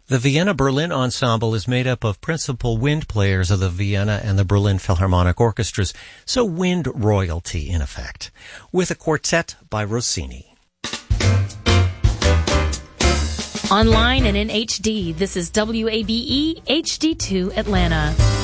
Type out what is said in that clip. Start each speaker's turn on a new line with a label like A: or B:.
A: The Vienna-Berlin Ensemble is made up of principal wind players of the Vienna and the Berlin Philharmonic Orchestras, so wind royalty in effect, with a quartet by Rossini.
B: Online and in HD, this is WABE HD2 Atlanta.